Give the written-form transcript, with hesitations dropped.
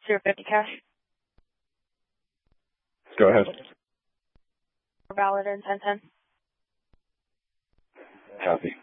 050 cash. Go ahead. Valid in 1010. Copy.